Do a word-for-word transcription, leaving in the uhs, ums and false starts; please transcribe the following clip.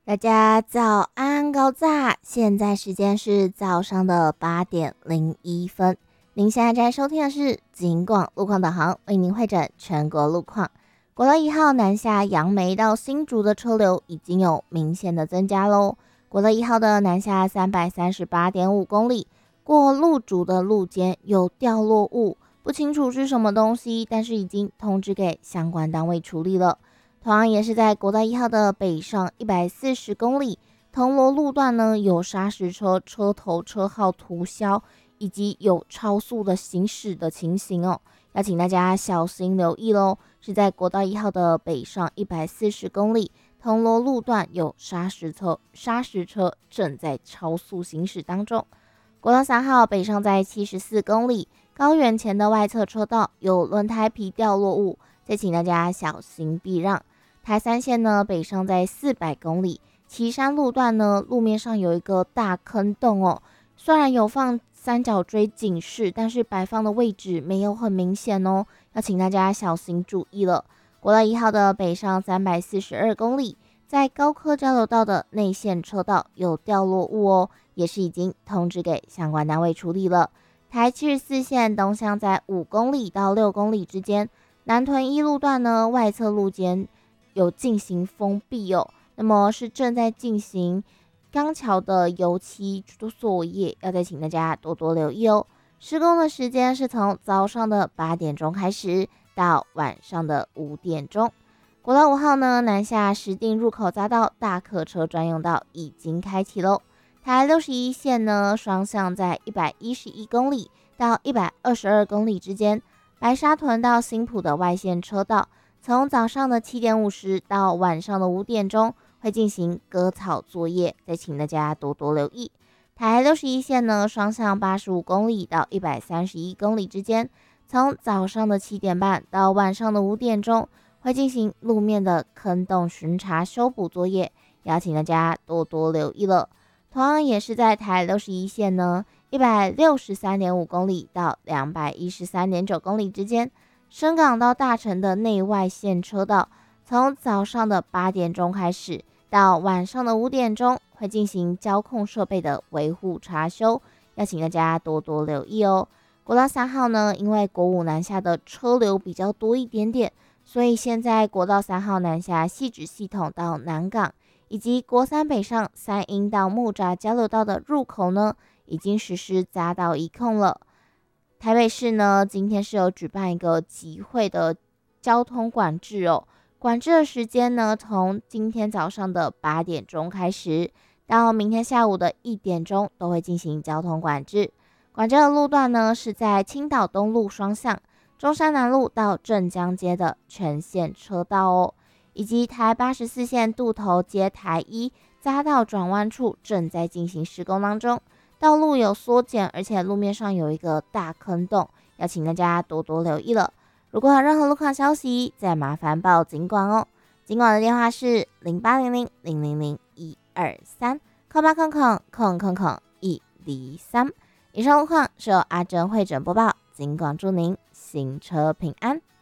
大家早安高炸，现在时间是早上的八点零一分。您现在在收听的是警广路况导航，为您会诊全国路况。国道一号南下杨梅到新竹的车流已经有明显的增加喽。国道一号的南下三百三十八点五公里，过路竹的路肩有掉落物，不清楚是什么东西，但是已经通知给相关单位处理了。同样也是在国道一号的北上一百四十公里，铜锣路段呢有砂石车车头车号涂销，以及有超速的行驶的情形哦，要请大家小心留意喽。是在国道一号的北上一百四十公里，铜锣路段有砂石车砂石车正在超速行驶当中。国道三号北上在七十四公里，高原前的外侧车道有轮胎皮掉落物，再请大家小心避让。台三线呢北上在四百公里，旗山路段呢路面上有一个大坑洞哦，虽然有放三角锥警示，但是摆放的位置没有很明显哦，要请大家小心注意了。国道一号的北上三百四十二公里，在高科交流道的内线车道有掉落物哦，也是已经通知给相关单位处理了。台七十四线东向在五公里到六公里之间，南屯一路段呢外侧路肩有进行封闭哦，那么是正在进行钢桥的油漆作业，要再请大家多多留意哦。施工的时间是从早上的八点钟开始到晚上的五点钟。国道五号呢南下石碇入口匝道大客车专用道已经开启喽。台六十一线呢双向在一百一十一公里到一百二十二公里之间，白沙屯到新埔的外线车道从早上的七点五十到晚上的五点钟会进行割草作业，再请大家多多留意。台六十一线呢双向八十五公里到一百三十一公里之间，从早上的七点半到晚上的五点钟会进行路面的坑洞巡查修补作业，邀请大家多多留意了。同样也是在台六十一线呢一百六十三点五公里到两百一十三点九公里之间，深港到大城的内外线车道从早上的八点钟开始到晚上的五点钟会进行交控设备的维护查修，要请大家多多留意哦。国道三号呢因为国五南下的车流比较多一点点，所以现在国道三号南下汐止系统到南港以及国三北上三鹰到木栅交流道的入口呢已经实施匝道一控了。台北市呢今天是有举办一个集会的交通管制哦，管制的时间呢从今天早上的八点钟开始到明天下午的一点钟都会进行交通管制。管制的路段呢是在青岛东路双向、中山南路到镇江街的全线车道哦，以及台八十四线渡头接台一匝道转弯处正在进行施工当中，道路有缩减，而且路面上有一个大坑洞，要请大家多多留意了。如果有任何路况消息，再麻烦报警管哦。警管的电话是零八零零零零零一二三空八空空空空空一零三。以上路况是由阿珍会诊播报，警管祝您行车平安。